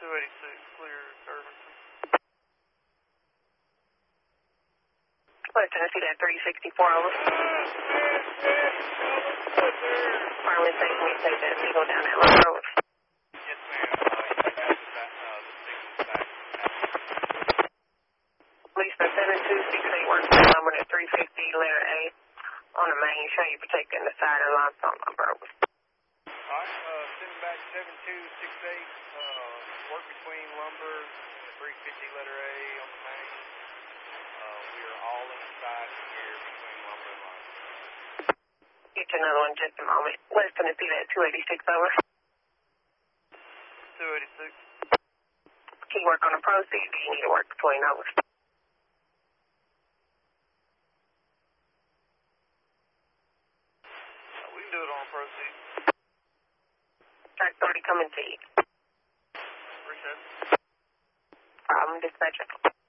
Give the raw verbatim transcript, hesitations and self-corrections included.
two eighty-six, clear Irvington. West Tennessee, that three sixty-four, over. Fireman saying, can you take that signal down that long road? Yes, ma'am. Uh, you can have the, back, uh, the signals back. Lisa, seven two six eight, work the number at three fifty, letter A, on the main. Show you protecting the side of the limestone number, over. Alright, uh, send back seven two six eight, uh, work between lumber and the three fifty, letter A, on the main. Uh, we are all in the side here between lumber and limestone. Get you another one in just a moment. West Tennessee, that two eighty-six, over. two eighty-six. Can you work on the proceed? Do you need to work between, over? Uh, we can do it on proceed. Track thirty coming to you. Appreciate it. Problem, dispatcher.